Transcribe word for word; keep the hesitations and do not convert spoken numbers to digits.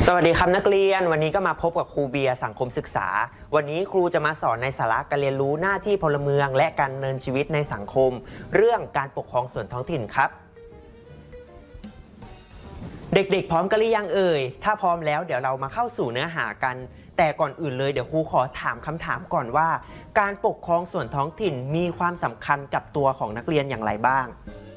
สวัสดีครับนักเรียนวันนี้ก็มาพบกับครูเบียร์สังคมศึกษาวันนี้ครูจะมาสอนในสาระการเรียนรู้หน้าที่พลเมืองและการดำเนินชีวิตในสังคมเรื่องการปกครองส่วนท้องถิ่นครับเด็กๆพร้อมกันหรือยังเอ่ยถ้าพร้อมแล้วเดี๋ยวเรามาเข้าสู่เนื้อหากันแต่ก่อนอื่นเลยเดี๋ยวครูขอถามคำถามก่อนว่าการปกครองส่วนท้องถิ่นมีความสำคัญกับตัวของนักเรียนอย่างไรบ้าง